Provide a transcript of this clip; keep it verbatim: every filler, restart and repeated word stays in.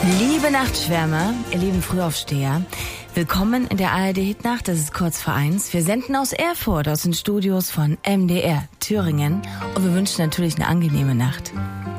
Liebe Nachtschwärmer, ihr lieben Frühaufsteher, willkommen in der A R D-Hitnacht, das ist kurz vor eins. Wir senden aus Erfurt, aus den Studios von M D R Thüringen und wir wünschen natürlich eine angenehme Nacht.